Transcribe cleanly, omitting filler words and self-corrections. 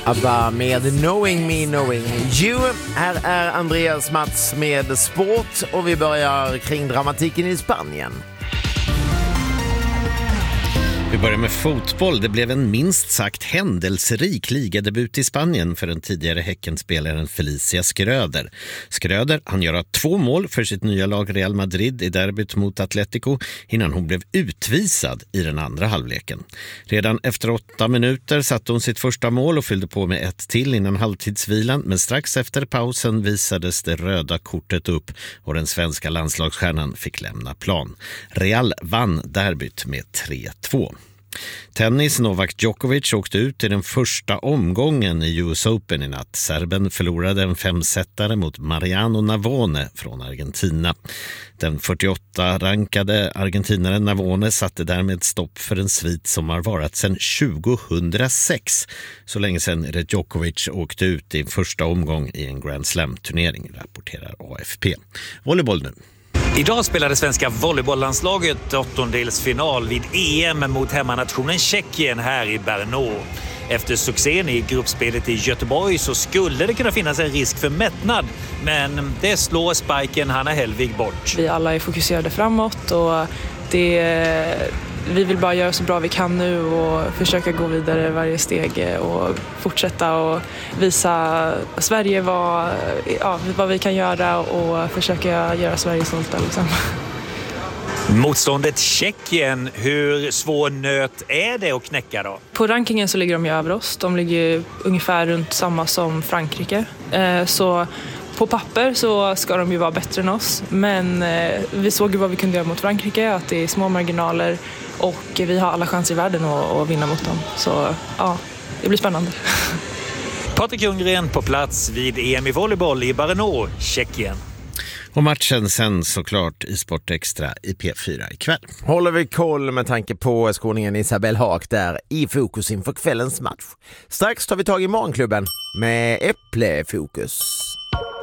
ABBA med Knowing Me, Knowing You. Här är Andreas Mats med sport och vi börjar kring dramatiken i Spanien. Vi börjar med fotboll. Det blev en minst sagt händelserik ligadebut i Spanien för den tidigare Häckenspelaren Felicia Schröder. Schröder, han gör 2 mål för sitt nya lag Real Madrid i derbyt mot Atletico innan hon blev utvisad i den andra halvleken. Redan efter 8 minuter satte hon sitt första mål och fyllde på med 1 till innan halvtidsvilan, men strax efter pausen visades det röda kortet upp och den svenska landslagsstjärnan fick lämna plan. Real vann derbyt med 3-2. Tennis. Novak Djokovic åkte ut i den första omgången i US Open i natt. Serben förlorade en 5-setare mot Mariano Navone från Argentina. Den 48-rankade argentinaren Navone satte därmed stopp för en svit som har varat sedan 2006. Så länge sedan Djokovic åkte ut i första omgång i en Grand Slam-turnering, rapporterar AFP. Volleyboll nu. Idag spelade svenska volleybolllandslaget åttondelsfinal vid EM mot hemmanationen Tjeckien här i Brno. Efter succén i gruppspelet i Göteborg så skulle det kunna finnas en risk för mättnad, men det slår spiken Hanna Hellvig bort. Vi alla är fokuserade framåt och vi vill bara göra så bra vi kan nu och försöka gå vidare varje steg och fortsätta och visa Sverige vad vi kan göra och försöka göra Sverige stolta liksom. Motståndet Tjeckien, hur svår nöt är det att knäcka då? På rankingen så ligger de ju över oss. De ligger ungefär runt samma som Frankrike. Så på papper så ska de ju vara bättre än oss. Men vi såg ju vad vi kunde göra mot Frankrike, att det är små marginaler och vi har alla chanser i världen att vinna mot dem. Så ja, det blir spännande. Patrik Ljunggren på plats vid EM i volleyboll i Brno, Tjeckien. Och matchen sen såklart i Sport Extra i P4 ikväll. Håller vi koll med tanke på skåningen Isabel Haak där i fokus inför kvällens match. Strax tar vi tag i morgonklubben med Äpplefokus.